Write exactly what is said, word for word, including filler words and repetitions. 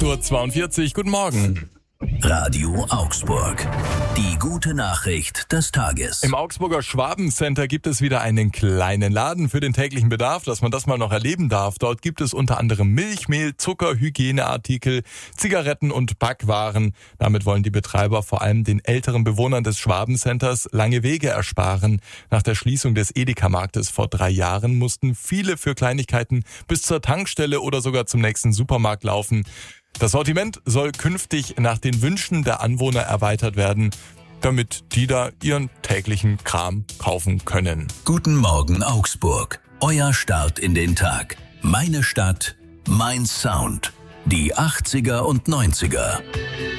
Uhr zweiundvierzig. Guten Morgen. Radio Augsburg. Die gute Nachricht des Tages. Im Augsburger Schwabencenter gibt es wieder einen kleinen Laden für den täglichen Bedarf, dass man das mal noch erleben darf. Dort gibt es unter anderem Milch, Mehl, Zucker, Hygieneartikel, Zigaretten und Backwaren. Damit wollen die Betreiber vor allem den älteren Bewohnern des Schwabencenters lange Wege ersparen. Nach der Schließung des Edeka-Marktes vor drei Jahren mussten viele für Kleinigkeiten bis zur Tankstelle oder sogar zum nächsten Supermarkt laufen. Das Sortiment soll künftig nach den Wünschen der Anwohner erweitert werden, damit die da ihren täglichen Kram kaufen können. Guten Morgen Augsburg. Euer Start in den Tag. Meine Stadt, mein Sound. Die achtziger und neunziger.